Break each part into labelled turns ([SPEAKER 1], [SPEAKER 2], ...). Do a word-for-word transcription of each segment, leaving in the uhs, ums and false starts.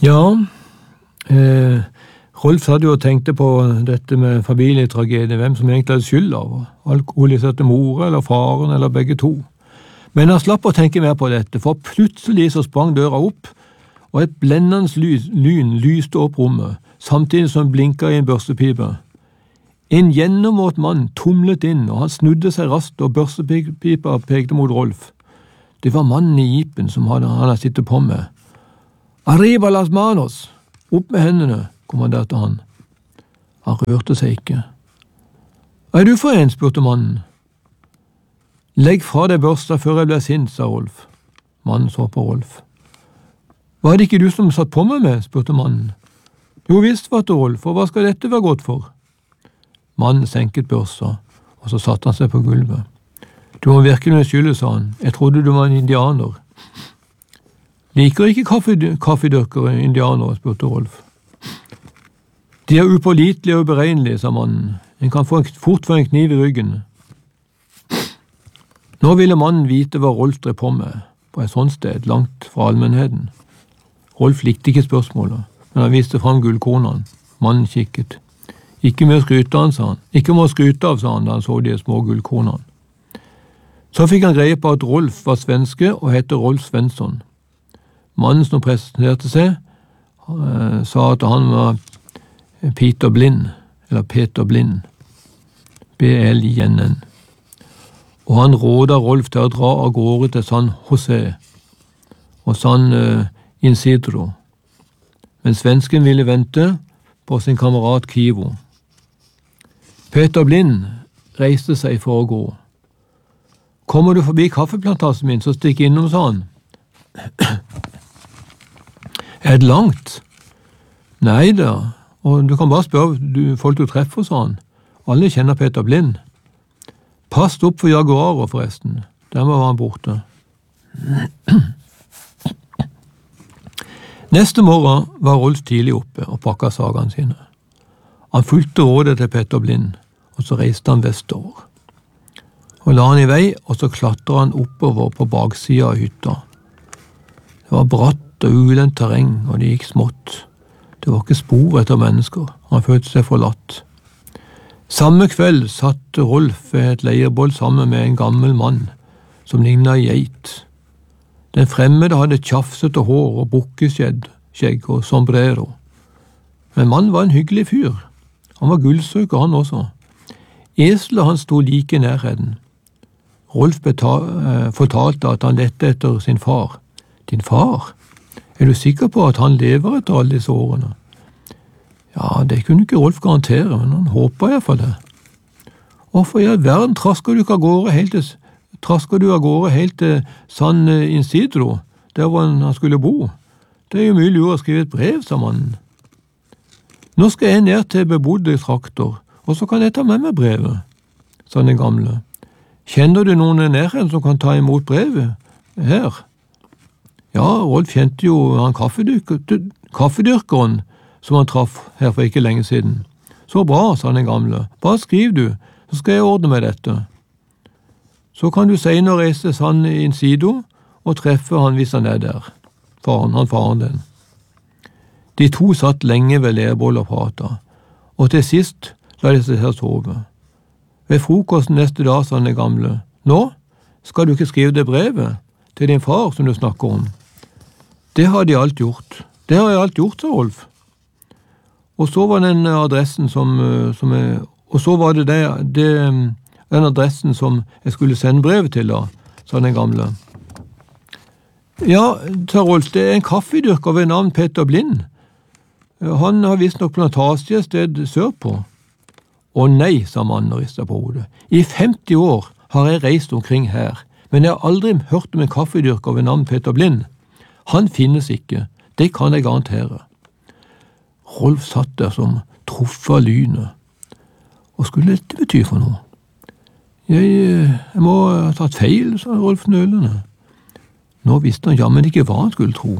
[SPEAKER 1] Ja, eh, Rolf hadde jo tenkt på dette med familietragedie, hvem som egentlig hadde skyld av, alkoholiserte mor eller faren eller begge to. Men han slapp å tenke mer på dette, for plutselig så sprang døra opp, og et blendende lys, lyn lyste opp rommet, samtidig som blinka i en børstepipe. En gjennomvåt mann tumlet inn, og han snudde seg raskt, og børstepipa pekte mot Rolf. Det var mannen i jeepen som han hadde sittet på med. «Arriba las manos!» Opp med hendene, kommanderte han. Han rørte seg ikke. «Hva er du for en?» spurte mannen. «Legg fra deg børsta før jeg ble sint», sa Rolf. Mannen så på Rolf. «Var det ikke du som satt på meg med?» spurte mannen. «Jo visst, svarte Rolf, og hva skal dette være godt for?» Mannen senket børsa, og så satte han seg på gulvet. «Du må virkelig unnskylde», sa han. «Jeg trodde du var en indianer.» «Liker ikke kaffe, kaffedyrkere indianere?» spurte Rolf. «De er upålitelige og uberegnelige», sa mannen. «En kan få, fort få en kniv i ryggen.» Nå ville mannen vite hva Rolf drev på med, på et sånt sted, langt fra allmennheten. Rolf likte ikke spørsmålet, men han viste frem gullkornene. Mannen kikket. «Ikke med å skryte av», sa han. «Ikke med å skryte av», sa han da han så de små gullkornene. Så fikk han greie på at Rolf var svenske og heter Rolf Svensson. Mannen som presenterte seg, uh, sa at han var Peter Blind, eller Peter Blind, B L I N N. Og han råda Rolf til å dra av gårde til San Jose og San uh, Isidro, men svensken ville vente på sin kamerat Kivo. Peter Blind reiste seg for å gå. «Kommer du forbi kaffeplantasen min, så stikk innom», sa han. «Er det langt?» «Nei da, og du kan bare spørre du, folk du treffer», sa han. «Alle kjenner Peter Blind.» «Pass opp for jaguarer, forresten. Der var han borte.» Neste morgen var Rolf tidlig oppe og pakket sagene sine. Han fulgte rådet til Peter Blind, og så reiste han vestover. Og la han i vei, og så klatret han oppover på baksiden av hytta. Det var bratt og ulendt terreng, og det gikk smått. Det var ikke spor etter mennesker. Han følte seg forlatt. Samme kveld satt Rolf ved et leirbål sammen med en gammel mann som lignet i geit. Den fremmede hadde tjafsete hår og bukkeskjegg skjegg og sombrero. Men mannen var en hyggelig fyr. Han var gullsøker, han også. Eselet han sto like i nærheten. Rolf betal, fortalte at han lette etter sin far. «Din far? Er du sikker på at han lever etter alle disse årene?» Ja, det kunne ikke Rolf garantere, men han håper i hvert fall det. «Hvorfor i all verden trasker du ikke av gårde helt til, trasker du av gårde helt til San Isidro, der hvor han skulle bo? Det er jo mye lurt å skrive et brev», sa mannen. «Nå skal jeg ned til bebodde trakter, og så kan jeg ta med meg brevet», sa den gamle. «Kjenner du noen i nærheten som kan ta imot brevet her?» Ja, Rolf kjente jo han kaffedyrker, kaffedyrkeren som han traff her for ikke lenge siden. «Så bra», sa den gamle. «Bare skriv du, så skal jeg ordne med dette. Så kan du senere reise San Isidro og treffe han hvis han er der, faren, han faren din.» De to satt lenge ved leirbålet og pratet, og til sist la de seg her sove. Ved frokosten neste dag sa den gamle, «Nå, skal du ikke skrive det brevet til din far som du snakker om?» «Det har de alt gjort. Det har jeg alt gjort», sa Rolf. Og så var den adressen som, som jeg, og så var det, det, det den adressen som jeg skulle sende brevet til da, sa den gamle. «Ja», sa Rolf, «det er en kaffedyrker ved navn Peter Blind. Han har visst nok plantasje et sted sørpå.» «Å nei», sa mannen og ristet på hodet. «I femti år har jeg reist omkring her, men jeg har aldri hørt om en kaffedyrker ved navn Peter Blind. Han finnes ikke, det kan jeg garantere.» Rolf satt der som truffet av lynet. Hva skulle dette bety for noe? Jeg, jeg må ha tatt feil, sa Rolf nølende. Nå visste han jammen ikke hva han skulle tro.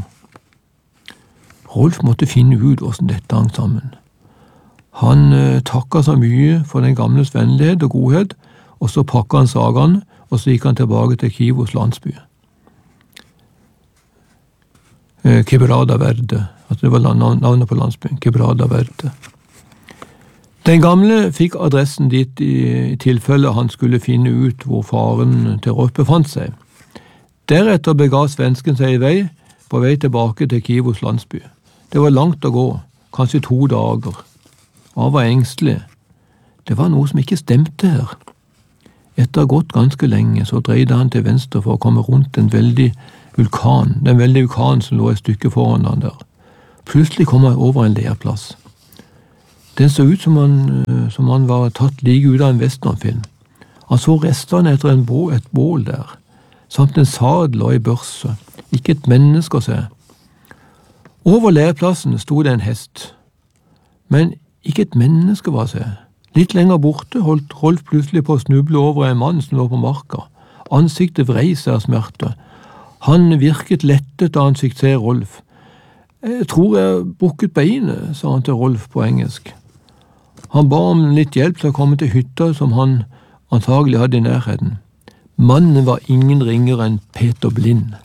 [SPEAKER 1] Rolf måtte finne ut hvordan dette hang sammen. Han eh, takket så mye for den gamles vennlighet og godhet, og så pakket han sagene, og så gikk han tilbake til Kivos landsby. Quebrada Verde, altså det var navnet på landsbyen, Quebrada Verde. Den gamle fikk adressen dit i, i tilfelle han skulle finne ut hvor faren til Rolf befant seg. Deretter bega svensken seg i vei, på vei tilbake til Kivos landsby. Det var langt å gå, kanskje to dager. Han var engstelig. Det var noe som ikke stemte her. Etter å ha gått ganske lenge, så dreide han til venstre for å komme rundt en veldig vulkan, den veldige vulkanen som lå et stykke foran han der. Plutselig kom han over en leirplass. Den så ut som han, som han var tatt like ut av en westernfilm. Han så restene etter en bå, et bål der, samt en sadel og en børse. Ikke et menneske å se. Over leirplassen sto det en hest, men ikke et menneske var å se. Litt lenger borte holdt Rolf plutselig på å snuble over en mann som lå på marka. Ansiktet vrei seg av smerte. Han virket lettet da han fikk se Rolf. Jeg tror jeg brukket beinet, sa han til Rolf på engelsk. Han ba om litt hjelp til å komme til hytta som han antagelig hadde i nærheten. Mannen var ingen ringere enn Peter Blind.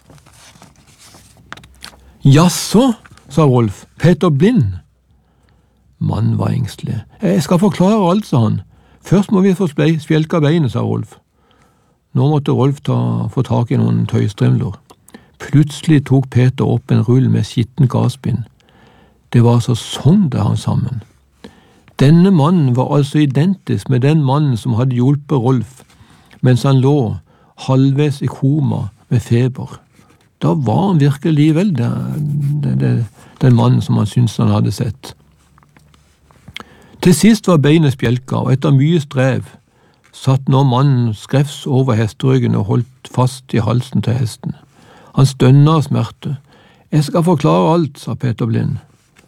[SPEAKER 1] Jaså, sa Rolf, Peter Blind? Mannen var engstelig. Jeg skal forklare alt, sa han. Først må vi få spjelka beinet, sa Rolf. Nå måtte Rolf ta, få tak i noen tøystrimler. Plutselig tok Peter opp en rull med skitten gassbind. Det var så sånn det hang sammen. Denne mannen var altså identisk med den mannen som hadde hjulpet Rolf, mens han lå halvveis i koma med feber. Da var han virkelig vel det, det, det, den mannen som han syntes han hadde sett. Til sist var beinet spjelka, og etter mye strev satt nå mannen skrevs over hesteryggen og holdt fast i halsen til hesten. Han stønna av smerte. Jeg skal forklare alt, sa Peter Blind.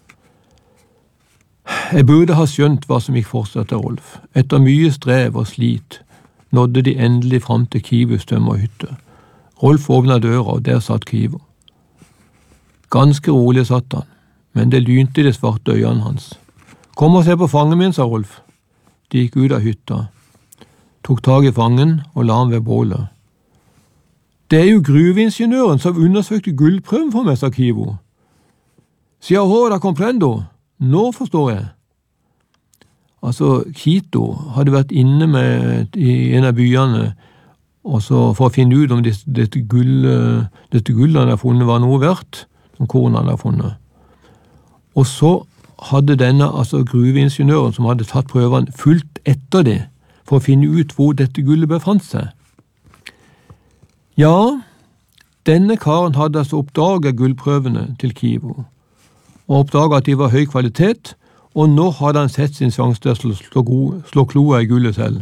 [SPEAKER 1] Jeg burde ha skjønt hva som gikk for seg til Rolf. Etter mye strev og slit nådde de endelig fram til Kivos tømmerhytte. Rolf åpna døra, og der satt Kivo. Ganske rolig satt han, men det lynte i de svarte øynene hans. Kom og se på fangen min, sa Rolf. De gikk ut av hytta, tok tag i fangen og la han ved bålet. Det er jo gruveingeniøren som undersøkte gullprøven for meg, sa Kivo. Si ahora comprendo. Nå forstår jeg. Altså, Quito hadde vært inne med, i en av byene også for å finne ut om dette, dette, gull, dette gullet han hadde funnet var noe verdt, som korn han hadde funnet. Og så hadde denne altså gruveingeniøren som hadde tatt prøvene fulgt etter det for å finne ut hvor dette gullet befant seg. Ja, denne karen hadde altså oppdaget gullprøvene til Kivo, og oppdaget at de var høy kvalitet, og nå hadde han sett sin sjanse til å slå, slå kloa i gullet selv.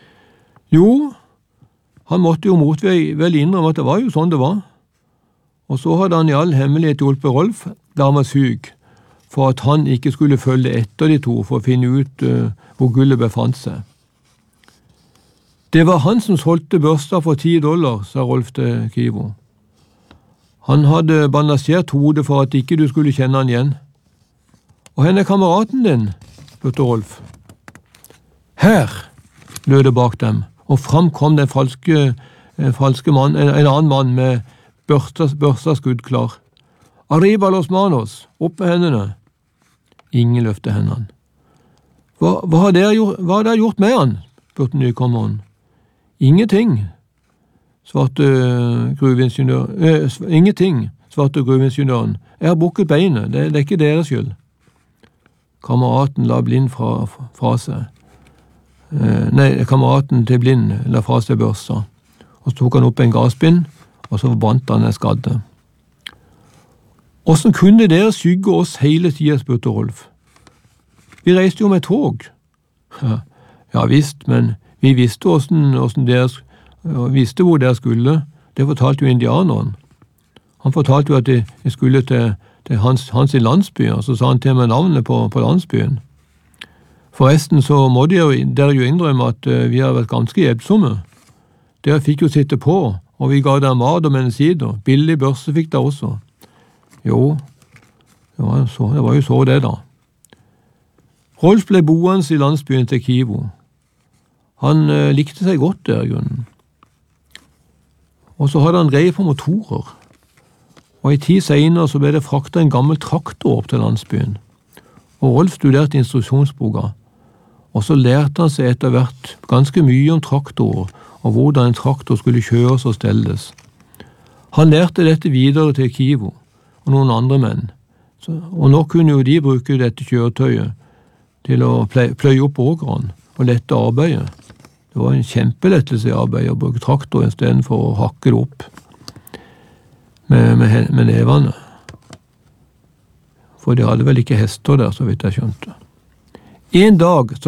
[SPEAKER 1] Jo, han måtte jo motvel innrømme at det var jo sånn det var. Og så hadde han i all hemmelighet hjulpet Rolf, da han var syk, for at han ikke skulle følge etter de to for å finne ut uh, hvor gullet befant seg. Det var han som solgte børsta for ti dollar, sa Rolf til Kivo. Han hadde bandasjert hodet for at ikke du skulle kjenne han igjen. Og henne er kameraten din, spurte Rolf. Her, lød det bak dem, og fram kom den falske, eh, falske mann, en, en annen mann med børsta, børsta skudd klar. Arriba los manos, opp med hendene. Ingen løfte hendene. Hva, hva har dere gjort, hva har dere gjort med han? Spurte nykommeren. Ingenting, svarte gruveingeniør, eh, ingenting, svarte gruveingeniøren. Jeg har brukket beinet, det, det er ikke deres skyld. Kameraten la Blind fra, fra seg. Eh, nei, kameraten til Blind la fra seg børsa, og så tok han opp en gassbind, og så bandt han en skadde. Hvordan kunne dere skygge oss hele tiden, spurte Rolf. Vi reiste jo med tog. Ja, ja visst, men vi visste, hvordan, hvordan dere, visste hvor dere skulle. Det fortalte jo indianeren. Han fortalte jo at de skulle til, til hans, hans landsby, og så sa han til meg navnet på, på landsbyen. Forresten så må dere jo, dere jo innrømme at vi har vært ganske hjelpsomme. Dere fikk jo sitte på, og vi ga dere mat og medisiner. Billig børse fikk dere også. Jo, det var, så, det var jo så det da. Rolf ble boende i landsbyen til Kivo. Han eh, likte seg godt der i grunnen. Og så hadde han greie på motorer. og i tid senere så ble det fraktet en gammel traktor opp til landsbyen. Og Rolf studerte instruksjonsboka, og så lærte han seg etter hvert ganske mye om traktorer og hvordan en traktor skulle kjøres og stelles. Han lærte dette videre til Kivo og noen andre menn, så, og nå kunne jo de bruke dette kjøretøyet til å pløye opp åkeren og lette arbeidet. Det var en kjempelettelse i arbeidet å bruke traktor i stedet for å hakke det opp med, med, med nevene. For de hadde vel ikke hester der, så vidt jeg skjønte. En dag så